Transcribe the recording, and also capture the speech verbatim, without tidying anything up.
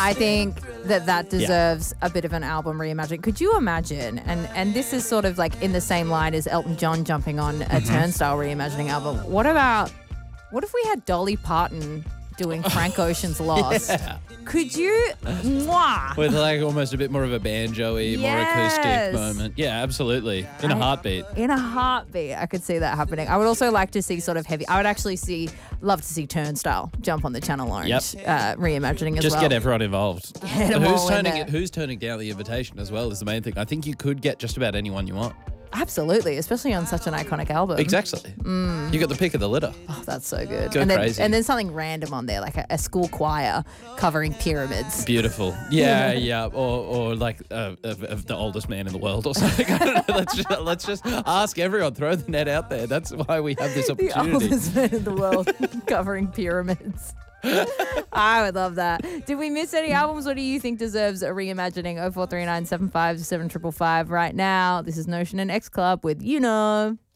I think that that deserves yeah. a bit of an album reimagining. Could you imagine? And and this is sort of like in the same line as Elton John jumping on a mm-hmm. Turnstile reimagining album. What about, what if we had Dolly Parton doing Frank Ocean's Lost? Yeah. Could you? Mwah. With like almost a bit more of a banjo-y, yes. more acoustic moment. Yeah, absolutely. In a heartbeat. In a heartbeat. I could see that happening. I would also like to see sort of heavy. I would actually see, love to see Turnstile jump on the Channel Orange yep. uh, reimagining as Just well. Just get everyone involved. Get who's turning it, Who's turning down the invitation as well is the main thing. I think you could get just about anyone you want. Absolutely, especially on such an iconic album. Exactly. Mm. You got the pick of the litter. Oh, that's so good. Go and then, crazy. And then something random on there, like a, a school choir covering pyramids. Beautiful. Yeah, yeah. Or or like uh, of, of the oldest man in the world or something. I don't know. Let's just, let's just ask everyone. Throw the net out there. That's why we have this opportunity. The oldest man in the world covering pyramids. I would love that. Did we miss any albums? What do you think deserves a reimagining? oh four three nine seven five seven five five five right now. This is Notion and X Club with You Know.